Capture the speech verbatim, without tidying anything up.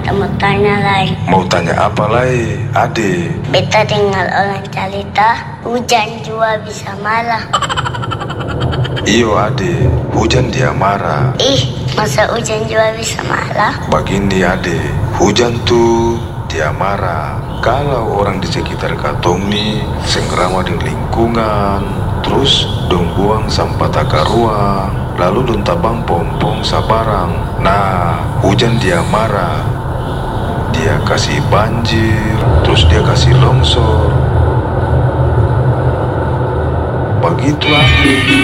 beta mau tanya lagi. Mau tanya apa lagi, Ade? Beta dengar orang cerita hujan juga bisa marah. Iyo Ade, hujan dia marah. Ih, masa hujan juga bisa marah? Begini Ade, hujan tuh dia marah kalau orang di sekitar katong nih sengkrama di lingkungan, terus dong buang sampah taka ruang, lalu dong tabang pompong sabarang. Nah, hujan dia marah, dia kasih banjir, terus dia kasih longsor. Begitu Ade.